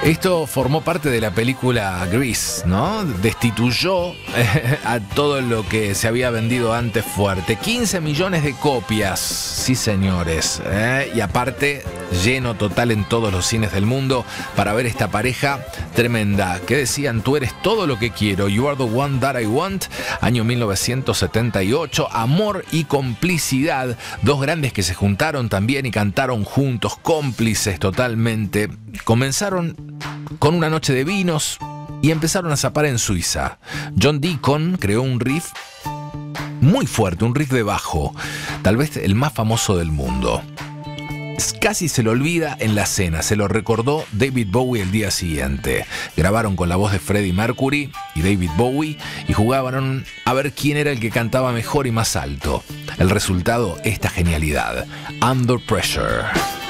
Esto formó parte de la película Grease, ¿no? Destituyó a todo lo que se había vendido antes fuerte. 15 millones de copias, sí señores. Y aparte, lleno total en todos los cines del mundo para ver esta pareja tremenda. Que decían, tú eres todo lo que quiero, you are the one that I want. Año 1978, amor y complicidad. Dos grandes que se juntaron también y cantaron juntos, cómplices totalmente. Comenzaron con una noche de vinos y empezaron a zapar en Suiza. John Deacon creó un riff muy fuerte, un riff de bajo, tal vez el más famoso del mundo. Casi se lo olvida en la cena, se lo recordó David Bowie el día siguiente. Grabaron con la voz de Freddie Mercury y David Bowie y jugaban a ver quién era el que cantaba mejor y más alto. El resultado, esta genialidad, Under Pressure.